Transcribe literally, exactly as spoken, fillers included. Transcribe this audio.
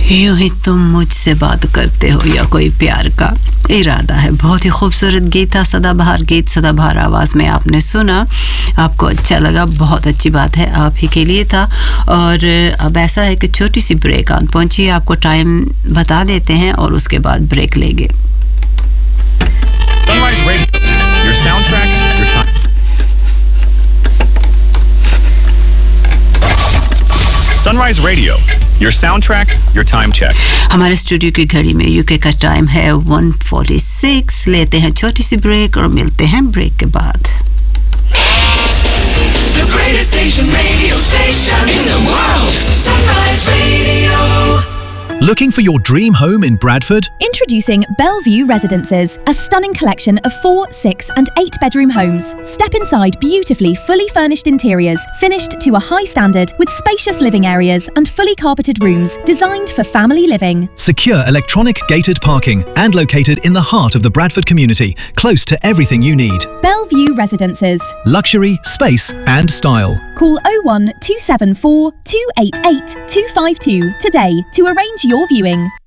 यूं ही तुम मुझसे बात करते हो या कोई प्यार का इरादा है। बहुत ही खूबसूरत गीत था, सदाबहार गीत, सदाबहार आवाज़ में आपने सुना, आपको अच्छा लगा, बहुत अच्छी बात है, आप ही के लिए था। और अब ऐसा है कि छोटी सी ब्रेक आन पहुंची है, आपको टाइम बता देते हैं और उसके बाद ब्रेक लेंगे। Sunrise Radio, your soundtrack, your time. Sunrise Radio, your soundtrack, your time check. हमारे स्टूडियो की घड़ी में यूके का टाइम है one forty-six। लेते हैं छोटी सी ब्रेक और मिलते हैं ब्रेक के बाद। The greatest station, radio station in the world, Sunrise Radio. Looking for your dream home in Bradford? Introducing Bellevue Residences, a stunning collection of four, six and eight bedroom homes. Step inside beautifully fully furnished interiors, finished to a high standard with spacious living areas and fully carpeted rooms designed for family living. Secure electronic gated parking and located in the heart of the Bradford community, close to everything you need. Bellevue Residences. Luxury, space and style. Call oh one two seven four two eight eight two five two today to arrange your viewing.